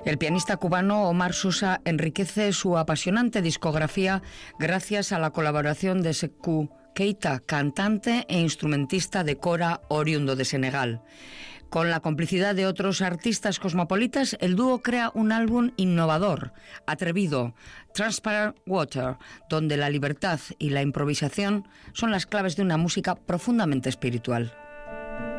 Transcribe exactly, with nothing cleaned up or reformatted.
El pianista cubano Omar Sosa enriquece su apasionante discografía gracias a la colaboración de Sékou Keita, cantante e instrumentista de kora oriundo de Senegal. Con la complicidad de otros artistas cosmopolitas, el dúo crea un álbum innovador, atrevido, Transparent Water, donde la libertad y la improvisación son las claves de una música profundamente espiritual.